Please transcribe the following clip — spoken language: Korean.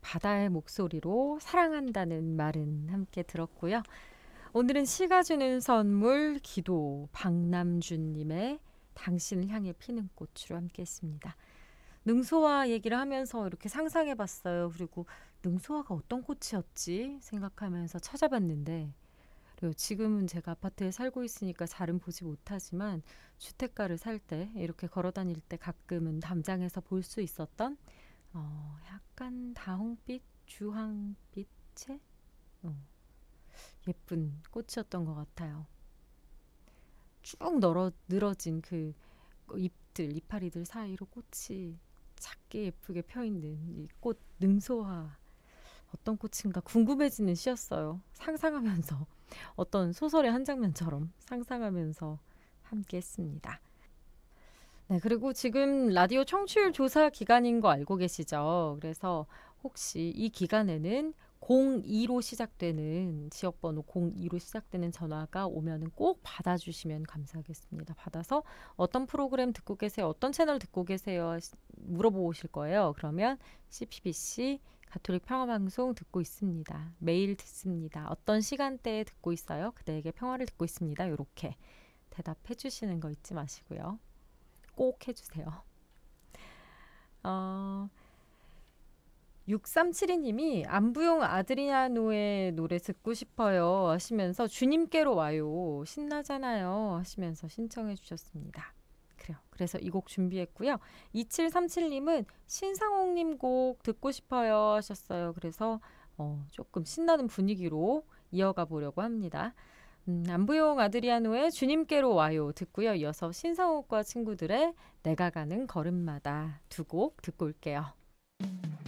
바다의 목소리로 사랑한다는 말은 함께 들었고요. 오늘은 시가 주는 선물 기도 박남준님의 당신을 향해 피는 꽃으로 함께 했습니다. 능소화 얘기를 하면서 이렇게 상상해 봤어요. 그리고 능소화가 어떤 꽃이었지 생각하면서 찾아봤는데, 그리고 지금은 제가 아파트에 살고 있으니까 잘은 보지 못하지만 주택가를 살 때 이렇게 걸어 다닐 때 가끔은 담장에서 볼 수 있었던 약간 다홍빛, 주황빛의 예쁜 꽃이었던 것 같아요. 쭉 늘어진 그 이파리들 사이로 꽃이 작게 예쁘게 펴있는 이 꽃 능소화, 어떤 꽃인가 궁금해지는 시였어요. 상상하면서 어떤 소설의 한 장면처럼 상상하면서 함께 했습니다. 네, 그리고 지금 라디오 청취율 조사 기간인 거 알고 계시죠? 그래서 혹시 이 기간에는 02로 시작되는 지역번호 02로 시작되는 전화가 오면은 꼭 받아주시면 감사하겠습니다. 받아서 어떤 프로그램 듣고 계세요? 어떤 채널 듣고 계세요? 물어보실 거예요. 그러면 CPBC 가톨릭 평화방송 듣고 있습니다. 매일 듣습니다. 어떤 시간대에 듣고 있어요? 그대에게 평화를 듣고 있습니다. 이렇게 대답해 주시는 거 잊지 마시고요. 꼭 해주세요. 어, 6372님이 안부용 아드리아노의 노래 듣고 싶어요 하시면서 주님께로 와요 신나잖아요 하시면서 신청해 주셨습니다. 그래요. 그래서 이 곡 준비했고요. 2737님은 신상홍님 곡 듣고 싶어요 하셨어요. 그래서 조금 신나는 분위기로 이어가 보려고 합니다. 안부용 아드리아노의 주님께로 와요 듣고요. 이어서 신상옥과 친구들의 내가 가는 걸음마다 두 곡 듣고 올게요.